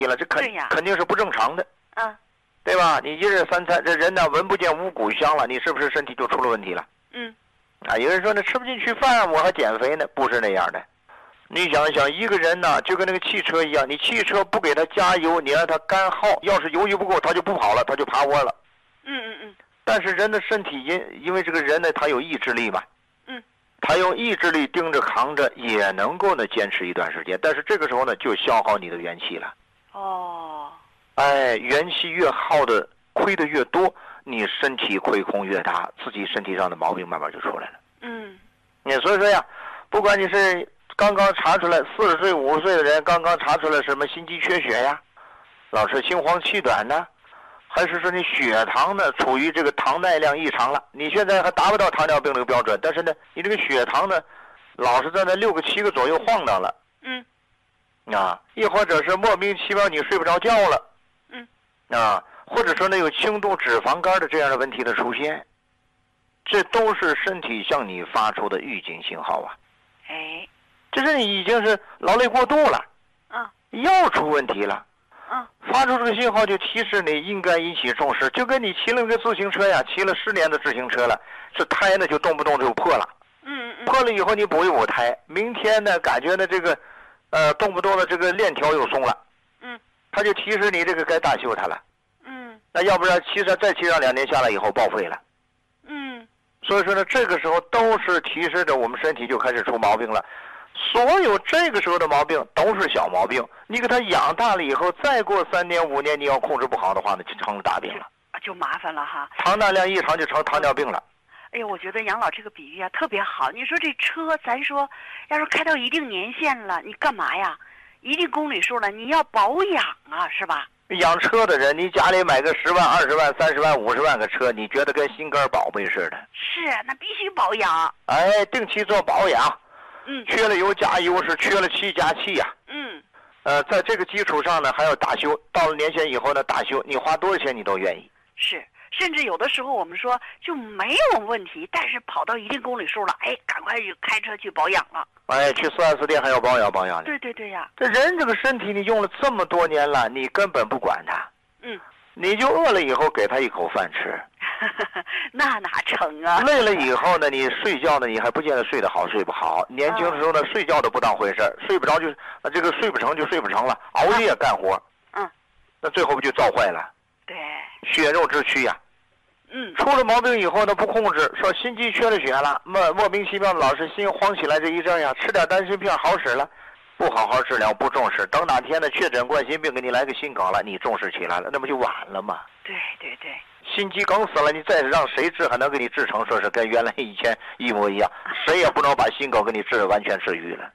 了，这肯定是不正常的。 嗯， 对吧？你一日三餐，这人呢闻不见五谷香了，你是不是身体就出了问题了？ 嗯。 啊，有人说那吃不进去饭，我还减肥呢，不是那样的。你想想，一个人呢，就跟那个汽车一样，你汽车不给它加油，你让它干耗，要是油不够，它就不跑了，它就趴窝了。但是人的身体因为这个人呢，他有意志力嘛。他用意志力盯着扛着，也能够呢坚持一段时间。但是这个时候呢，就消耗你的元气了。 哦。 哎，元气越耗的亏的越多，你身体亏空越大，自己身体上的毛病慢慢就出来了。所以说呀，不管你是刚刚查出来40岁50岁的人，刚刚查出来什么心肌缺血呀，老是心慌气短呢，还是说你血糖呢处于这个糖耐量异常了，你现在还达不到糖尿病这个标准，但是呢你这个血糖呢老是在那6个7个左右晃荡了。亦或者是莫名其妙你睡不着觉了。或者说呢有轻度脂肪肝的这样的问题的出现，这都是身体向你发出的预警信号啊。这是你已经是劳累过度了，又出问题了。发出这个信号就提示你应该引起重视，就跟你骑了个自行车呀，骑了10年的自行车了，这胎呢就动不动就破了。破了以后你补一补胎，明天呢感觉呢这个动不动的这个链条又松了，它就提示你这个该大修它了。那要不然再骑上2年下来以后报废了。所以说呢，这个时候都是提示着我们身体就开始出毛病了。所有这个时候的毛病都是小毛病，你给它养大了以后，再过3年5年，你要控制不好的话呢，就成了大病了， 就麻烦了哈。 糖耐量异常就成糖尿病了。 哎呀，我觉得杨老这个比喻啊特别好。你说这车，咱说要是开到一定年限了，你干嘛呀？一定公里数了，你要保养啊，是吧？ 养车的人，你家里买个10万、20万、30万、50万个车，你觉得跟心肝宝贝似的？ 是，那必须保养。 定期做保养。缺了油加油，是缺了气加气呀。在这个基础上呢，还要大修。到了年限以后呢，大修，你花多少钱你都愿意。 是，甚至有的时候我们说就没有问题，但是跑到一定公里数了，赶快就开车去保养了。 去4S店还要保养的。 对呀。 这人这个身体你用了这么多年了，你根本不管他。你就饿了以后给他一口饭吃。 那哪成啊？ 累了以后呢，你睡觉呢，你还不见得睡得好，睡不好。年轻的时候呢，睡觉都不当回事，睡不着就这个睡不成就睡不成了，熬夜干活。那最后不就造坏了？ 对， 血肉之躯呀。出了毛病以后呢，不控制，说心肌缺了血了，莫名其妙老是心慌起来这一阵呀，吃点丹参片好使了，不好好治疗，不重视，等哪天呢确诊冠心病给你来个心梗了，你重视起来了，那不就晚了吗？ 对。 心肌梗死了，你再让谁治还能给你治成说是跟原来以前一模一样？谁也不能把心梗给你治完全治愈了。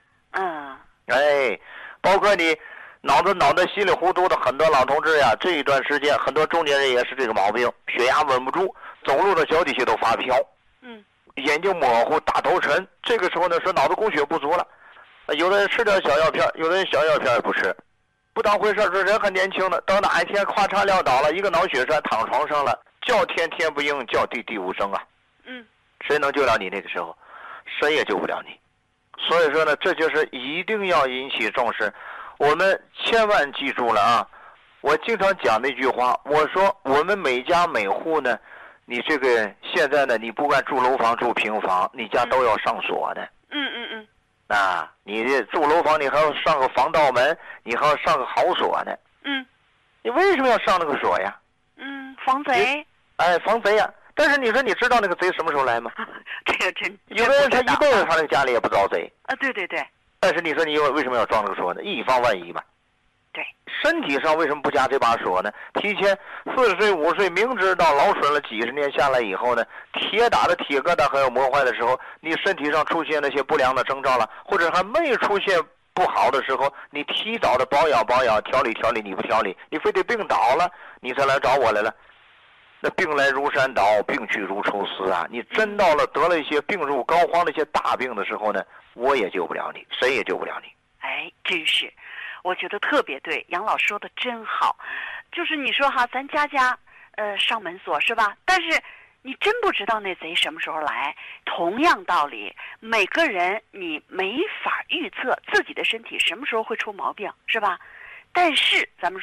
包括你脑袋稀里糊涂的很多老同志呀，这一段时间很多中年人也是这个毛病，血压稳不住，走路的脚底下都发飘，眼睛模糊，大头沉。这个时候呢，说脑子供血不足了，有的人吃点小药片，有的人小药片也不吃，不当回事。这人很年轻的，等哪一天咔嚓撂倒了，一个脑血栓躺床上了，叫天天不应，叫地地无声啊。谁能救了你？那个时候谁也救不了你。所以说呢，这就是一定要引起重视。我们千万记住了啊！我经常讲那句话，我说我们每家每户呢，你这个现在呢，你不管住楼房住平房，你家都要上锁的。你这住楼房，你还要上个防盗门，你还要上个好锁呢。你为什么要上那个锁呀？ 防贼。 防贼呀！但是你说你知道那个贼什么时候来吗？ 这个真有的人他一辈子他那个家里也不遭贼。 对。 但是你说你为什么要装这个锁呢？以防万一嘛。 对。 身体上为什么不加这把锁呢？提前40岁50岁，明知道劳损了几十年下来以后呢，铁打的铁疙瘩还要磨坏的时候，你身体上出现那些不良的征兆了，或者还没出现不好的时候，你提早的保养调理，你不调理，你非得病倒了你才来找我来了。那病来如山倒，病去如抽丝啊！你真到了得了一些病入膏肓的一些大病的时候呢，我也救不了你，谁也救不了你。 真是，我觉得特别对，杨老说的真好。就是你说哈，咱家上门锁是吧？但是你真不知道那贼什么时候来。同样道理，每个人你没法预测自己的身体什么时候会出毛病，是吧？但是咱们说